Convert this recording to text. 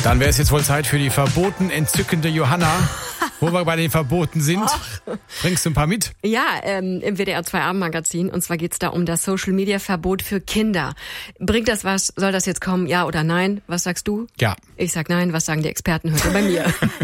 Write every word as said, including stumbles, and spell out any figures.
Dann wäre es jetzt wohl Zeit für die verboten entzückende Johanna. Wo wir bei den Verboten sind, Och. Bringst du ein paar mit? Ja, ähm, im W D R zwei Abendmagazin. Und zwar geht's da um das Social-Media-Verbot für Kinder. Bringt das was? Soll das jetzt kommen? Ja oder nein? Was sagst du? Ja. Ich sag nein. Was sagen die Experten heute bei mir?